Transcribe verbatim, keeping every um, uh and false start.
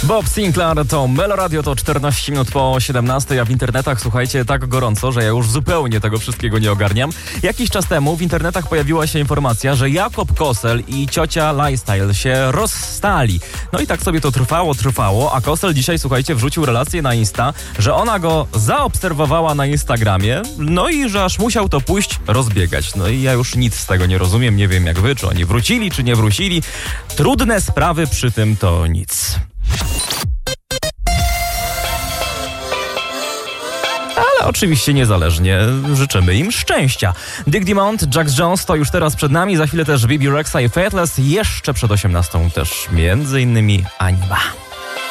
Bob Sinclair to Meloradio, to czternaście minut po siedemnastej, a w internetach, słuchajcie, tak gorąco, że ja już zupełnie tego wszystkiego nie ogarniam. Jakiś czas temu w internetach pojawiła się informacja, że Jakob Kosel i ciocia Lifestyle się rozstali. No i tak sobie to trwało, trwało, a Kosel dzisiaj, słuchajcie, wrzucił relację na Insta, że ona go zaobserwowała na Instagramie, no i że aż musiał to pójść rozbiegać. No i ja już nic z tego nie rozumiem, nie wiem jak wy, czy oni wrócili, czy nie wrócili. Trudne sprawy przy tym to nic. Ale oczywiście niezależnie życzymy im szczęścia. Dick Dumont, Jax Jones to już teraz przed nami, za chwilę też Bebe Rexha i Faithless, jeszcze przed osiemnastą też między innymi Anima.